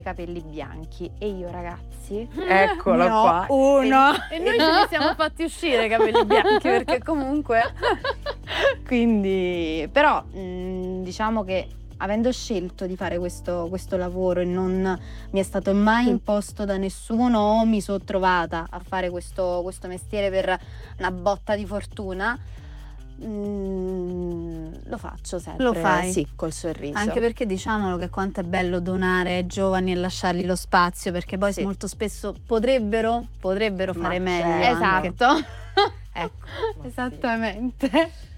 capelli bianchi e io ragazzi Eccolo ne ho qua. uno E noi ce li siamo fatti uscire i capelli bianchi perché comunque quindi però diciamo che avendo scelto di fare questo lavoro e non mi è stato mai imposto da nessuno o mi sono trovata a fare questo mestiere per una botta di fortuna, lo faccio sempre. Lo fai? Sì, col sorriso. anche perché diciamolo che quanto è bello donare ai giovani e lasciargli lo spazio, perché poi Sì. molto spesso potrebbero fare meglio. certo. anche. Esatto. Ecco. Esattamente.